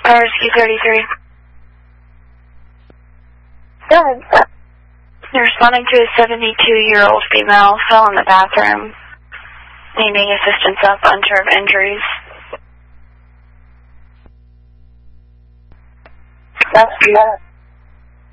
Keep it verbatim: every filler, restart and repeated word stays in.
Rescue thirty-three. Go ahead. You're responding to a seventy-two-year-old female, fell in the bathroom, needing assistance up unter of injuries. That's good.